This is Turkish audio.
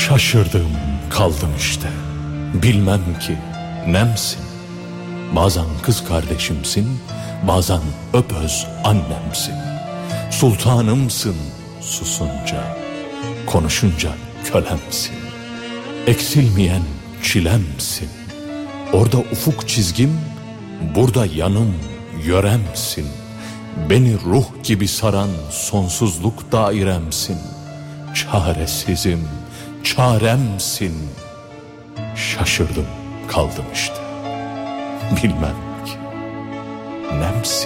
Şaşırdım kaldım işte. Bilmem ki nemsin. Bazen kız kardeşimsin, bazen öpöz annemsin. Sultanımsın susunca, konuşunca kölemsin. Eksilmeyen çilemsin. Orada ufuk çizgim, burada yanım yöremsin. Beni ruh gibi saran sonsuzluk dairemsin. Çaresizim, çaremsin. Şaşırdım kaldım işte. Bilmem ki nemsin.